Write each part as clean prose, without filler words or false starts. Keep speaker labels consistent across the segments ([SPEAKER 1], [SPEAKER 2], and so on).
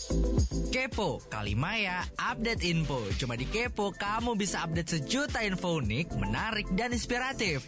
[SPEAKER 1] Kepo, Kalimaya, update info. Cuma di Kepo, kamu bisa update sejuta info unik, menarik, dan inspiratif.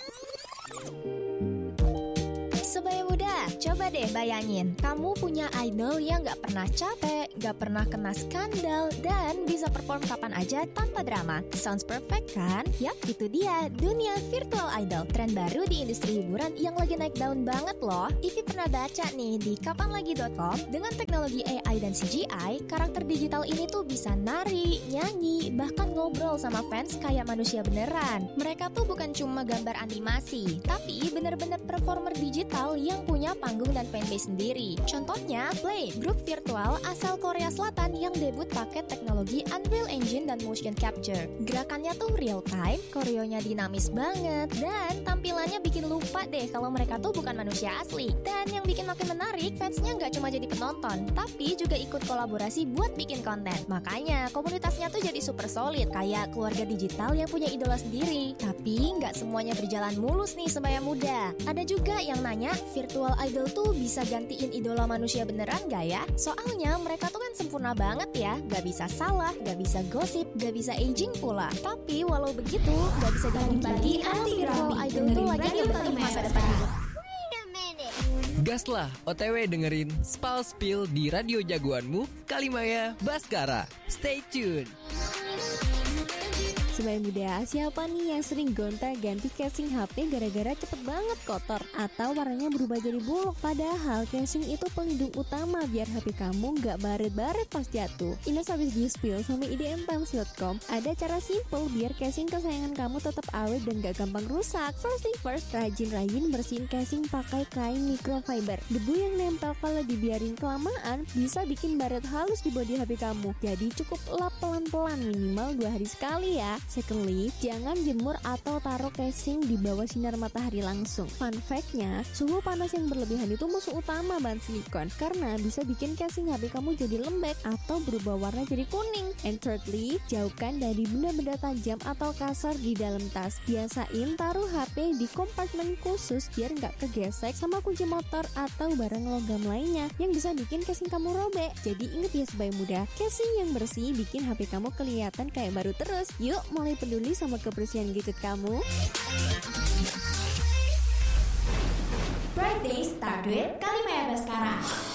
[SPEAKER 2] Sebaya muda, coba deh bayangin, kamu punya idol yang gak pernah capek, gak pernah kena skandal, dan bisa perform kapan aja tanpa drama. Sounds perfect kan? Yap, itu dia, dunia virtual idol. Tren baru di industri hiburan yang lagi naik daun banget loh. Ivi pernah baca nih di kapanlagi.com, dengan teknologi AI dan CGI, karakter digital ini tuh bisa nari, nyanyi, bahkan ngobrol sama fans kayak manusia beneran. Mereka tuh bukan cuma gambar animasi, tapi bener-bener performer digital yang punya panggung dan fanbase sendiri. Contohnya, Play, grup virtual asal Korea Selatan yang debut pakai teknologi Unreal Engine dan motion capture. Gerakannya tuh real time, koreonya dinamis banget, dan tampilannya bikin lupa deh kalau mereka tuh bukan manusia asli. Dan yang bikin makin menarik, fansnya nggak cuma jadi penonton, tapi juga ikut kolaborasi buat bikin konten. Makanya komunitasnya tuh jadi super solid, kayak keluarga digital yang punya idola sendiri. Tapi nggak semuanya berjalan mulus nih sebaya muda. Ada juga yang nanya, virtual idol tuh bisa gantiin idola manusia beneran gak ya? Soalnya mereka tuh kan sempurna banget ya, gak bisa salah, gak bisa gosip, gak bisa aging pula. Tapi walau begitu, gak bisa dibagi anti virtual idol tuh lagi ngebetulin masa depan.
[SPEAKER 3] Gaslah, OTW dengerin Spal Spill di radio jagoanmu, Kalimaya Baskara. Stay tune.
[SPEAKER 4] Sebaya muda, siapa nih yang sering gonta-ganti casing HP gara-gara cepet banget kotor atau warnanya berubah jadi buluk? Padahal casing itu pelindung utama biar HP kamu nggak baret-baret pas jatuh. Ines habis di-spill sama idmtimes.com, ada cara simple biar casing kesayangan kamu tetap awet dan nggak gampang rusak. First thing first, rajin-rajin bersihin casing pakai kain microfiber. Debu yang nempel kalau dibiarin kelamaan bisa bikin baret halus di bodi HP kamu. Jadi cukup lap pelan-pelan minimal 2 hari sekali ya. Secondly, jangan jemur atau taruh casing di bawah sinar matahari langsung. Fun fact-nya, suhu panas yang berlebihan itu musuh utama bahan silikon karena bisa bikin casing HP kamu jadi lembek atau berubah warna jadi kuning. And thirdly, jauhkan dari benda-benda tajam atau kasar di dalam tas. Biasain taruh HP di kompartemen khusus biar nggak kegesek sama kunci motor atau barang logam lainnya yang bisa bikin casing kamu robek. Jadi inget ya sebaya muda, casing yang bersih bikin HP kamu kelihatan kayak baru terus. Yuk mulai peduli sama kebersihan gadget kamu.
[SPEAKER 2] Bright Day start with Kalimaya Baskara.